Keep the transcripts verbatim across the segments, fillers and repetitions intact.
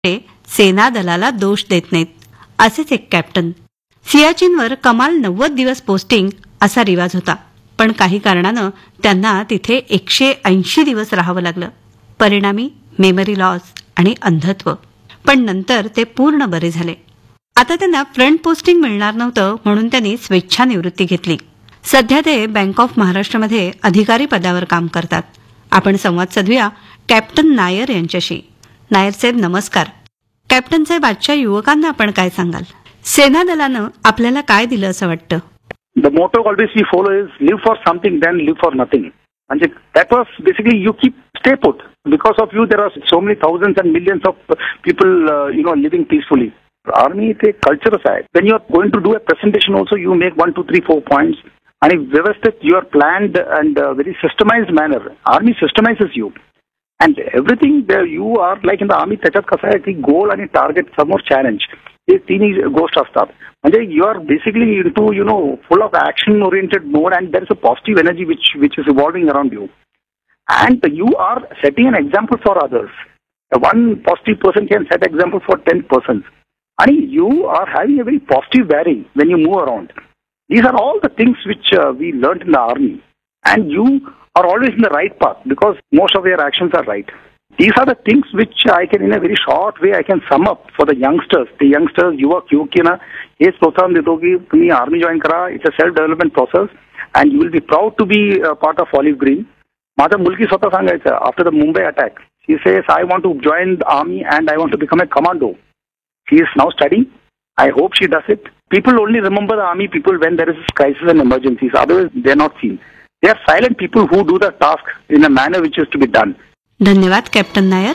सेना दलाला दोष देत नाहीत. असेच एक कॅप्टन. सियाचीनवर कमाल नव्वद दिवस पोस्टिंग असा रिवाज होता, पण काही कारणानं त्यांना तिथे एकशे ऐंशी दिवस राहावं लागलं. परिणामी मेमरी लॉस आणि अंधत्व. पण नंतर ते पूर्ण बरे झाले. आता त्यांना फ्रंट पोस्टिंग मिळणार नव्हतं म्हणून त्यांनी स्वेच्छानिवृत्ती घेतली. सध्या ते बँक ऑफ महाराष्ट्रमध्ये अधिकारी पदावर काम करतात. आपण संवाद साधूया कॅप्टन नायर यांच्याशी. नायर साहेब नमस्कार. कॅप्टन साहेब, आजच्या युवकांना आपण काय सांगाल? सेना दलानं आपल्याला काय दिलं असं वाटतं? The motto always we follow is live for something then live for nothing. And that was basically you keep stay put. Because of you there are so many thousands and millions of people uh, you know living peacefully. Army is a culture side. When you are going to do a presentation also you make one, two, three, four points. And if व्यवस्थित you are planned and uh, very systemized manner. Army systemizes you. And everything there you are like in the army त्याच्यात कसं आहे की गोल आणि target समोर challenge हे तिन्ही गोष्ट असतात. म्हणजे you are basically into you know full of action oriented mode and there is a positive energy which which is evolving around you and you are setting an example for others. One positive person can set example for ten persons आणि you are having a very positive bearing when you move around. These are all the things which we learn in the army and you are always in the right path because most of your actions are right. These are the things which I can in a very short way I can sum up for the youngsters. The youngsters, युवक युवकींना हेच प्रोत्साहन देतो की तुम्ही army join करा. It's a self development process and you will be proud to be part of olive green. माझा मुलगी स्वतः सांगायचं after the Mumbai attack she says I want to join the army and I want to become a commando. She is now studying. I hope she does it. People only remember the army people when there is crisis and emergencies. Otherwise, they are not seen. They are silent people who do the task in a manner which is to be done. धन्यवाद captain Nair.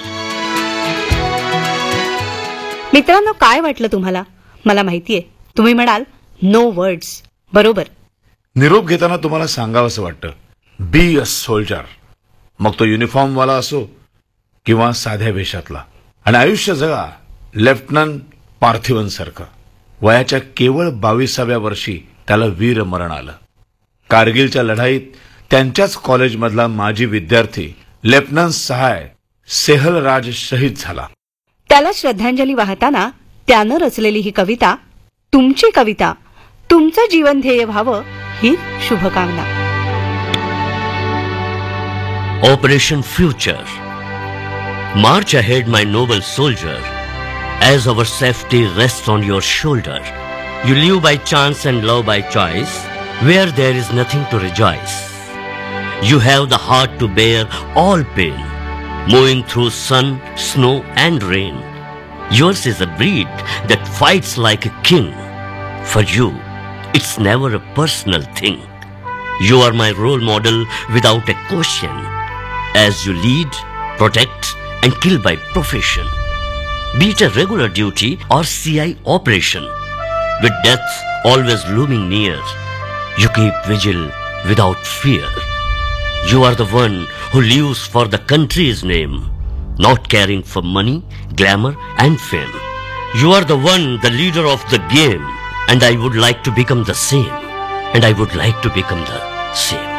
मित्रांनो, काय वाटलं तुम्हाला? मला माहितीये तुम्ही म्हणाल no words. बरोबर. निरोप घेताना तुम्हाला सांगावंसं वाटतं बी अ सोल्जर. मग तो युनिफॉर्मवाला असो किंवा साध्या वेशातला. आणि आयुष्य जगा लेफ्टनंट पार्थिवन सारखं. वयाच्या केवळ बावीसाव्या वर्षी त्याला वीर मरण आलं. कारगिलच्या लढाईत त्यांच्याच कॉलेजमधला माजी विद्यार्थी लेफ्टनंट सहाय सेहल राज शहीद झाला. त्याला श्रद्धांजली वाहताना त्यानं रचलेली ही कविता, तुमची कविता, तुमचं जीवन ध्येय व्हावं ही शुभकामना. Operation future. March ahead my Nobel soldier. As our safety rests on your shoulder, you live by chance and love by choice, where there is nothing to rejoice. You have the heart to bear all pain, moving through sun, snow and rain. Yours is a breed that fights like a king. For you, it's never a personal thing. You are my role model without a question, as you lead, protect and kill by profession. Be it a regular duty or C I operation, with death always looming near, you keep vigil without fear. You are the one who lives for the country's name, not caring for money, glamour and fame. You are the one, the leader of the game, and I would like to become the same, and I would like to become the same.